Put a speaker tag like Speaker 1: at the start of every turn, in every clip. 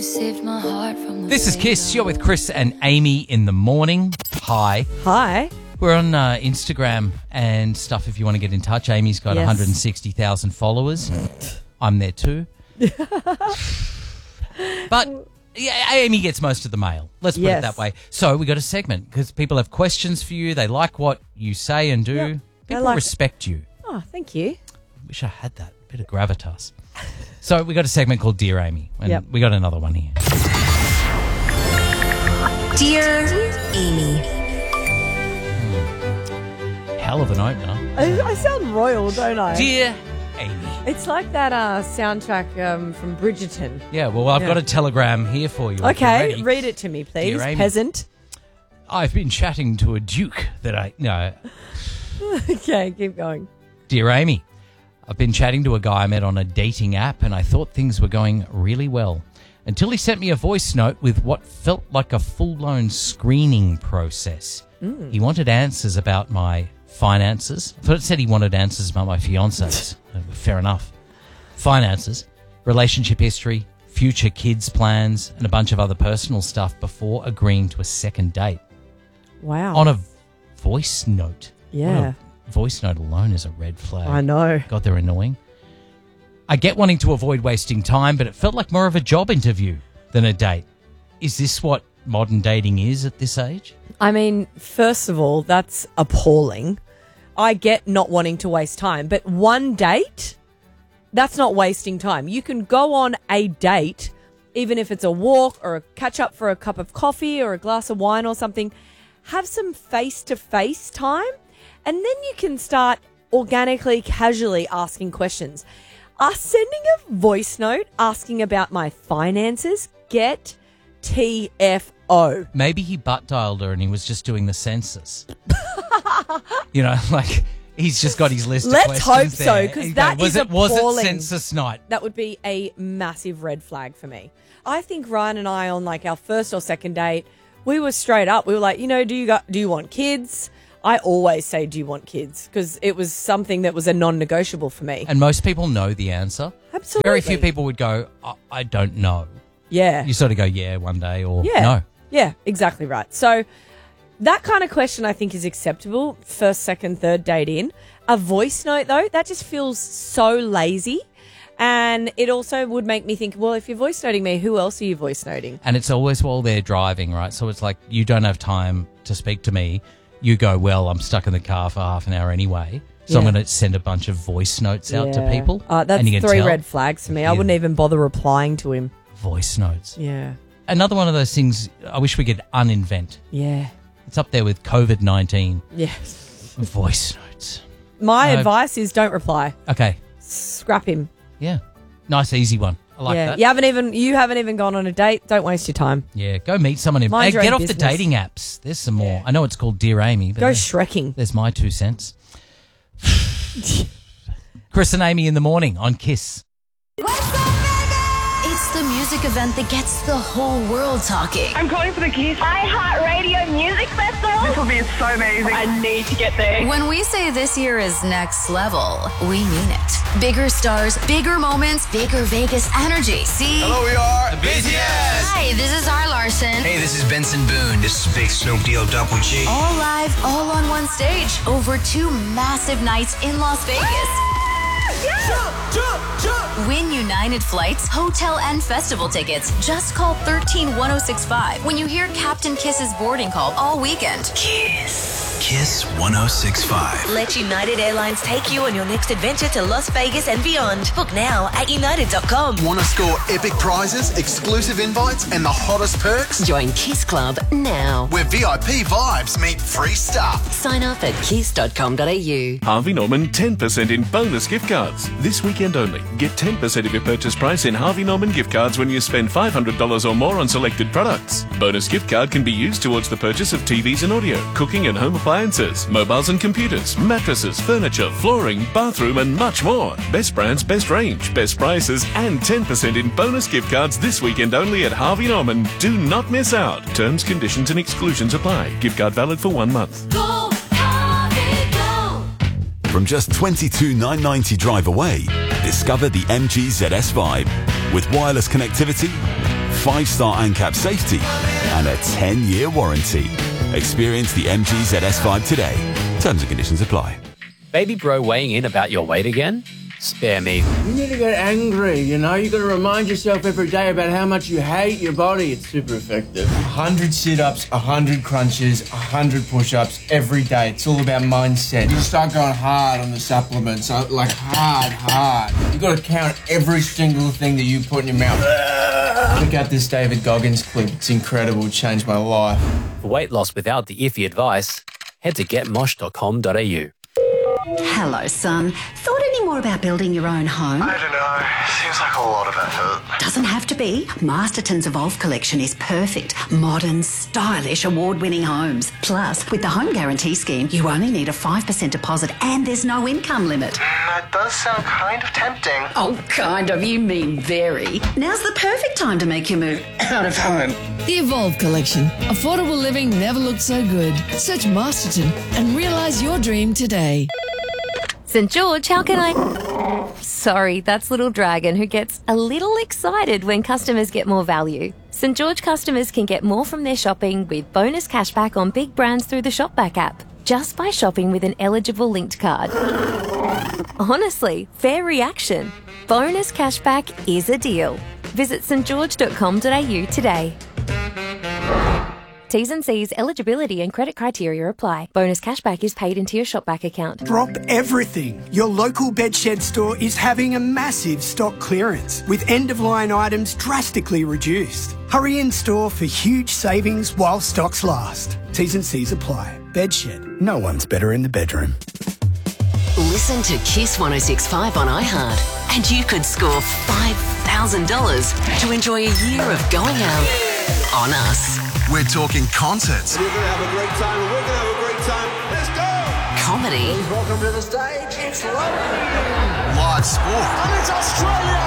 Speaker 1: Saved my heart from the
Speaker 2: This is Kiss. You're with Chris and Amy in the morning. Hi.
Speaker 3: Hi.
Speaker 2: We're on Instagram and stuff if you want to get in touch. Amy's got 160,000 followers. I'm there too. But yeah, Amy gets most of the mail. Let's put it that way. So we got a segment because people have questions for you. They like what you say and do.
Speaker 3: Yep.
Speaker 2: People respect you.
Speaker 3: Oh, thank you.
Speaker 2: Wish I had that bit of gravitas. So we got a segment called Dear Amy, and we got another one here.
Speaker 4: Dear Amy.
Speaker 2: Hell of an opener.
Speaker 3: I sound royal, don't I?
Speaker 2: Dear Amy.
Speaker 3: It's like that soundtrack from Bridgerton.
Speaker 2: Yeah, well, I've got a telegram here for you.
Speaker 3: Okay, read it to me, please,
Speaker 2: Dear Amy,
Speaker 3: peasant.
Speaker 2: I've been chatting to a duke that I... No.
Speaker 3: Okay, keep going.
Speaker 2: Dear Amy, I've been chatting to a guy I met on a dating app and I thought things were going really well until he sent me a voice note with what felt like a full-blown screening process. He wanted answers about my finances. I thought it said he wanted answers about my fiancés. Fair enough. Finances, relationship history, future kids plans, and a bunch of other personal stuff before agreeing to a second date.
Speaker 3: Wow.
Speaker 2: On a voice note.
Speaker 3: Yeah.
Speaker 2: Voice note alone is a red flag.
Speaker 3: I know.
Speaker 2: God, they're annoying. I get wanting to avoid wasting time, but it felt like more of a job interview than a date. Is this what modern dating is at this age?
Speaker 3: I mean, first of all, that's appalling. I get not wanting to waste time, but one date, that's not wasting time. You can go on a date, even if it's a walk or a catch up for a cup of coffee or a glass of wine or something, have some face-to-face time, and then you can start organically, casually asking questions. Sending a voice note asking about my finances, get TFO.
Speaker 2: Maybe he butt dialed her and he was just doing the census. You know, like he's just got his list of questions.
Speaker 3: Let's hope
Speaker 2: there.
Speaker 3: so, because that is appalling.
Speaker 2: Was it census night?
Speaker 3: That would be a massive red flag for me. I think Ryan and I on like our first or second date, we were straight up. We were like, do you want kids? I always say, do you want kids? Because it was something that was a non-negotiable for me.
Speaker 2: And most people know the answer.
Speaker 3: Absolutely.
Speaker 2: Very few people would go, I don't know.
Speaker 3: Yeah.
Speaker 2: You sort of go, yeah, one day or no.
Speaker 3: Yeah, exactly right. So that kind of question I think is acceptable. First, second, third date in. A voice note, though, that just feels so lazy. And it also would make me think, well, if you're voice noting me, who else are you voice noting?
Speaker 2: And it's always while they're driving, right? So it's like you don't have time to speak to me. You go, well, I'm stuck in the car for half an hour anyway, so I'm going to send a bunch of voice notes out to people.
Speaker 3: That's
Speaker 2: and you can
Speaker 3: 3
Speaker 2: tell,
Speaker 3: red flags for me. I wouldn't even bother replying to him.
Speaker 2: Voice notes.
Speaker 3: Yeah.
Speaker 2: Another one of those things I wish we could uninvent.
Speaker 3: Yeah.
Speaker 2: It's up there with COVID-19.
Speaker 3: Yes.
Speaker 2: Voice notes.
Speaker 3: My advice is don't reply.
Speaker 2: Okay.
Speaker 3: Scrap him.
Speaker 2: Yeah. Nice, easy one. I like that.
Speaker 3: You haven't even gone on a date. Don't waste your time.
Speaker 2: Yeah, go meet someone.
Speaker 3: Mind your
Speaker 2: Get
Speaker 3: own
Speaker 2: off the
Speaker 3: business.
Speaker 2: dating apps. There's some more. I know it's called Dear Amy. But
Speaker 3: Go shrekking.
Speaker 2: There's my 2 cents. Chris and Amy in the morning on Kiss.
Speaker 4: It's the music event that gets the whole world talking.
Speaker 5: I'm calling for the Kiss
Speaker 6: iHeartRadio Music Festival.
Speaker 5: This will be so amazing. I need to get there.
Speaker 4: When we say this year is next level, we mean it. Bigger stars, bigger moments, bigger Vegas energy. See?
Speaker 7: Hello, we are the BTS.
Speaker 4: Hi, this is R. Larson.
Speaker 7: Hey, this is Benson Boone. This is Big Snoop Deal Double G.
Speaker 4: All live, all on one stage, over 2 massive nights in Las Vegas. Win United Flights, hotel, and festival tickets. Just call 13-1065 when you hear Captain Kiss's boarding call all weekend.
Speaker 7: Kiss 1065.
Speaker 6: Let United Airlines take you on your next adventure to Las Vegas and beyond. Book now at united.com.
Speaker 8: Want to score epic prizes, exclusive invites, and the hottest perks?
Speaker 9: Join Kiss Club now.
Speaker 8: Where VIP vibes meet free stuff.
Speaker 9: Sign up at kiss.com.au.
Speaker 10: Harvey Norman 10% in bonus gift cards. This weekend only. Get 10% of your purchase price in Harvey Norman gift cards when you spend $500 or more on selected products. Bonus gift card can be used towards the purchase of TVs and audio, cooking and home appliances, mobiles and computers, mattresses, furniture, flooring, bathroom and much more. Best brands, best range, best prices and 10% in bonus gift cards this weekend only at Harvey Norman. Do not miss out. Terms, conditions and exclusions apply. Gift card valid for 1 month.
Speaker 1: Go, Harvey, go.
Speaker 11: From just $22,990 drive away, discover the MG ZS Vibe. With wireless connectivity, 5-star ANCAP safety, and a 10-year warranty. Experience the MG ZS5 today. Terms and conditions apply.
Speaker 12: Baby bro weighing in about your weight again? Spare me.
Speaker 13: You need to get angry, you know? You got to remind yourself every day about how much you hate your body. It's super effective. 100 sit-ups, 100 crunches, 100 push-ups every day. It's all about mindset. You start going hard on the supplements, like hard. You got to count every single thing that you put in your mouth. Check out this David Goggins clip. It's incredible. It changed my life.
Speaker 12: For weight loss without the iffy advice, head to getmosh.com.au.
Speaker 14: Hello, son. Thought any more about building your own home?
Speaker 15: I don't know. Seems like a lot of effort.
Speaker 14: Doesn't have to be. Masterton's Evolve collection is perfect. Modern, stylish, award-winning homes. Plus, with the Home Guarantee Scheme, you only need a 5% deposit and there's no income limit.
Speaker 15: That does sound kind of tempting.
Speaker 14: Oh, kind of. You mean very. Now's the perfect time to make your move out of home.
Speaker 16: The Evolve collection. Affordable living never looked so good. Search Masterton and realise your dream today.
Speaker 17: St. George, how can I... Sorry, that's Little Dragon, who gets a little excited when customers get more value. St. George customers can get more from their shopping with bonus cashback on big brands through the Shopback app, just by shopping with an eligible linked card. Honestly, fair reaction. Bonus cashback is a deal. Visit stgeorge.com.au today. T's and C's, eligibility and credit criteria apply. Bonus cashback is paid into your Shopback account.
Speaker 18: Drop everything. Your local Bedshed store is having a massive stock clearance with end-of-line items drastically reduced. Hurry in store for huge savings while stocks last. T's and C's apply. Bedshed. No one's better in the bedroom.
Speaker 9: Listen to Kiss 106.5 on iHeart and you could score $5,000 to enjoy a year of going out on us.
Speaker 8: We're talking concerts.
Speaker 19: We're going to have a great time. We're going to have a great time. Let's go!
Speaker 9: Comedy.
Speaker 19: Please welcome to the stage. It's lovely.
Speaker 8: Live sport.
Speaker 19: And it's Australia!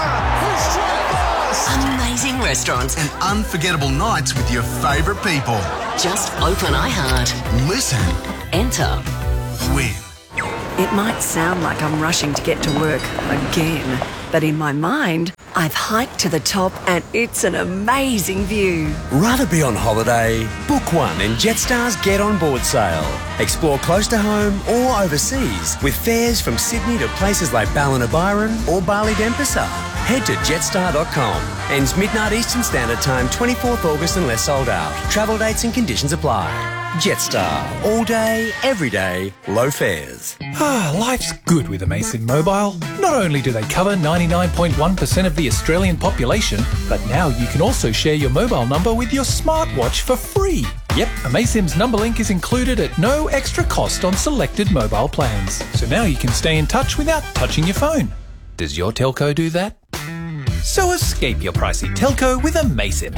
Speaker 9: Amazing restaurants.
Speaker 8: And unforgettable nights with your favourite people.
Speaker 9: Just open iHeart.
Speaker 8: Listen.
Speaker 9: Enter.
Speaker 8: Win.
Speaker 20: It might sound like I'm rushing to get to work again, but in my mind, I've hiked to the top and it's an amazing view.
Speaker 21: Rather be on holiday? Book one in Jetstar's Get On Board sale. Explore close to home or overseas with fares from Sydney to places like Ballina-Byron or Bali-Denpasar. Head to jetstar.com. Ends midnight Eastern Standard Time, 24th August unless sold out. Travel dates and conditions apply. Jetstar. All day, every day, low fares.
Speaker 22: Life's good with Amasim Mobile. Not only do they cover 99.1% of the Australian population, but now you can also share your mobile number with your smartwatch for free. Yep, Amasim's number link is included at no extra cost on selected mobile plans. So now you can stay in touch without touching your phone. Does your telco do that? So escape your pricey telco with Amasim.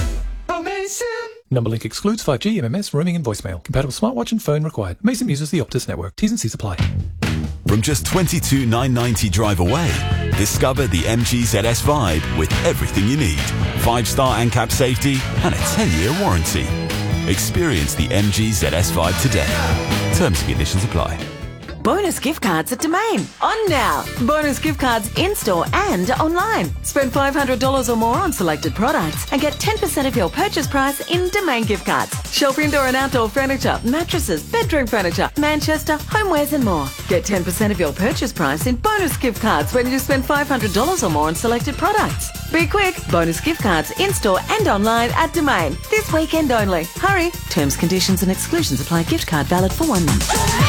Speaker 22: Number link excludes 5G, MMS, roaming and voicemail. Compatible smartwatch and phone required. Amasim uses the Optus network. T's and C's apply.
Speaker 11: From just $22,990 drive away, discover the MG ZS Vibe with everything you need. 5-star ANCAP safety and a 10-year warranty. Experience the MG ZS Vibe today. Terms and conditions apply.
Speaker 23: Bonus gift cards at Domain. On now. Bonus gift cards in-store and online. Spend $500 or more on selected products and get 10% of your purchase price in Domain gift cards. Shop indoor and outdoor furniture, mattresses, bedroom furniture, Manchester, homewares and more. Get 10% of your purchase price in bonus gift cards when you spend $500 or more on selected products. Be quick. Bonus gift cards in-store and online at Domain. This weekend only. Hurry. Terms, conditions and exclusions apply. Gift card valid for 1 month.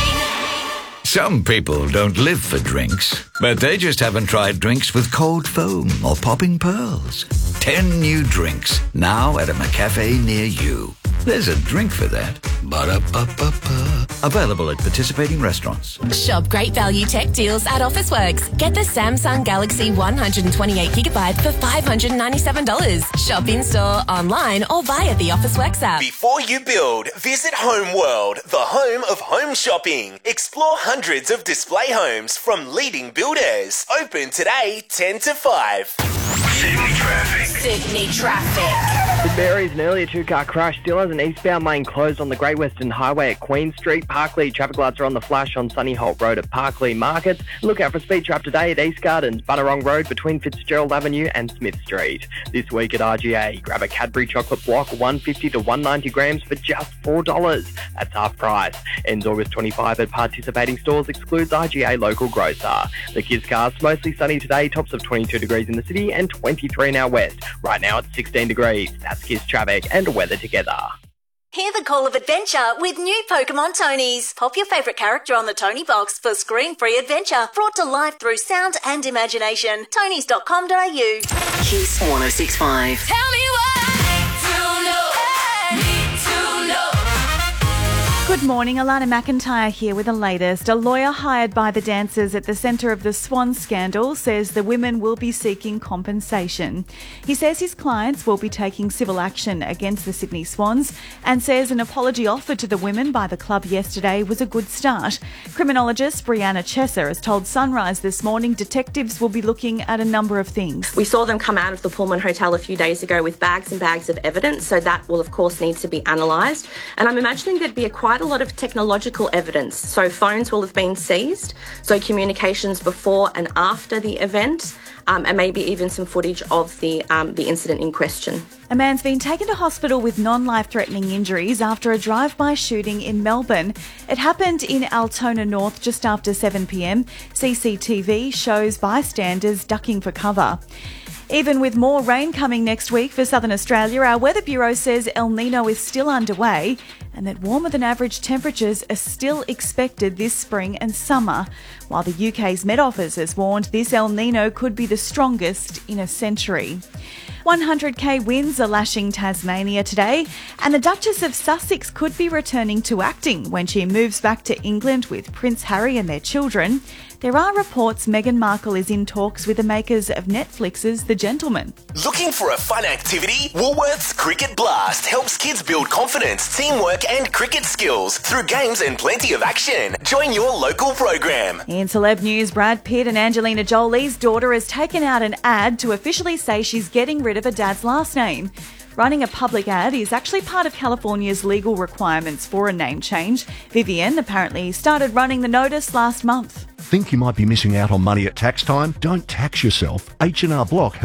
Speaker 24: Some people don't live for drinks, but they just haven't tried drinks with cold foam or popping pearls. 10 new drinks, now at a McCafe near you. There's a drink for that. Ba-da-ba-ba-ba. Available at participating restaurants.
Speaker 4: Shop great value tech deals at Officeworks. Get the Samsung Galaxy 128GB for $597. Shop in-store, online or via the Officeworks app.
Speaker 25: Before you build, visit Home World, the home of home shopping. Explore hundreds of display homes from leading builders. Open today, 10 to 5.
Speaker 7: Sydney traffic.
Speaker 4: Sydney traffic.
Speaker 2: St Mary's, an earlier two-car crash still has an eastbound lane closed on the Great Western Highway at Queen Street. Parkley traffic lights are on the flash on Sunny Holt Road at Parkley Market. Look out for a speed trap today at East Gardens, Bunnerong Road between Fitzgerald Avenue and Smith Street. This week at RGA, grab a Cadbury chocolate block, 150 to 190 grams for just $4. That's half price. Ends August 25 at participating stores, excludes RGA local grocer. The Kiss Cast, mostly sunny today, tops of 22 degrees in the city and 23 in our west. Right now it's 16 degrees. That's Kiss traffic and weather together.
Speaker 3: Hear the call of adventure with new Pokemon Tonys. Pop your favourite character on the Tony box for screen-free adventure, brought to life through sound and imagination. Tonys.com.au.
Speaker 9: Kiss 106.5.
Speaker 1: Tell me why. Need to know.
Speaker 5: Good morning, Alana McIntyre here with the latest. A lawyer hired by the dancers at the centre of the Swan scandal says the women will be seeking compensation. He says his clients will be taking civil action against the Sydney Swans and says an apology offered to the women by the club yesterday was a good start. Criminologist Brianna Chesser has told Sunrise this morning detectives will be looking at a number of things.
Speaker 6: We saw them come out of the Pullman Hotel a few days ago with bags and bags of evidence, so that will of course need to be analysed. And I'm imagining there'd be quite a lot of technological evidence. So phones will have been seized, so communications before and after the event, and maybe even some footage of the incident in question.
Speaker 5: A man's been taken to hospital with non-life-threatening injuries after a drive-by shooting in Melbourne. It happened in Altona North just after 7 p.m. CCTV shows bystanders ducking for cover. Even with more rain coming next week for southern Australia, our Weather Bureau says El Nino is still underway and that warmer than average temperatures are still expected this spring and summer, while the UK's Met Office has warned this El Nino could be the strongest in a century. 100k winds are lashing Tasmania today, and the Duchess of Sussex could be returning to acting when she moves back to England with Prince Harry and their children. There are reports Meghan Markle is in talks with the makers of Netflix's The Gentleman.
Speaker 25: Looking for a fun activity? Woolworths Cricket Blast helps kids build confidence, teamwork and cricket skills through games and plenty of action. Join your local program.
Speaker 5: In celeb news, Brad Pitt and Angelina Jolie's daughter has taken out an ad to officially say she's getting rid of her dad's last name. Running a public ad is actually part of California's legal requirements for a name change. Vivian apparently started running the notice last month.
Speaker 10: Think you might be missing out on money at tax time? Don't tax yourself. H&R Block